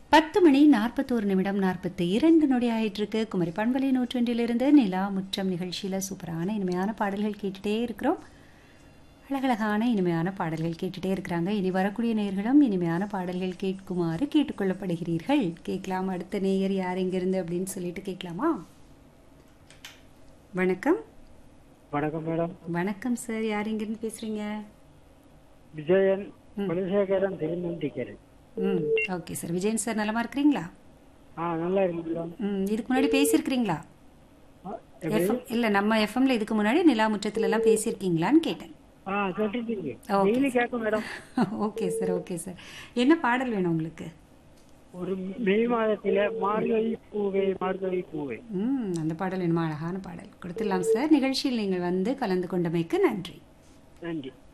10 மணி 41 நிமிடம் 42 நொடி ஆயிட்டு இருக்கு. குமரி பண்பலை 101 நிலா முற்றம் நிகழ்ச்சியில சூப்பரான இனிமையான பாடல்கள் கேட்டுட்டே இருக்கிறோம். அழகழகான இனிமையான பாடல்கள் கேட்டுட்டே இருக்கிறாங்க. இனி வரக்கூடிய நேயர்களும் இனிமையான பாடல்கள் கேட்குமாறு கேட்டுக்கொள்ளப்படுகிறீர்கள். கேட்கலாம். அடுத்த நேயர் யார் எங்கிருந்து அப்படின்னு சொல்லிட்டு கேட்கலாமா? வணக்கம். வணக்கம் மேடம். வணக்கம் சார். யார் எங்கிருந்து பேசுறீங்க? Vijayan Kulasekaran திருநந்திக்கிறேன். Okay sir. Vijayan sir நலமா இருக்கிறீங்களா? நல்லா இருக்கு மேடம். இதுக்கு முன்னாடி பேசியிருக்கிறீங்களா? இல்ல நம்ம எஃப்எம்ல இதுக்கு முன்னாடி நிலா முற்றத்துல எல்லாம் பேசியிருக்கீங்களான்னு கேட்டேன். சொல்லிட்டீங்க. டெய்லி கேட்கும் madam. Okay sir. Okay sir. என்ன பாடல் வேணும் உங்களுக்கு? ஒரு மே மாதத்தில மார்கழி பூவே மார்கழி பூவே. அந்த பாடல் வேணுமா? அழகான பாடல் கொடுத்துடலாம் சார். நிகழ்ச்சியில் நீங்கள் வந்து கலந்து கொண்டமைக்கு நன்றி. நன்றி.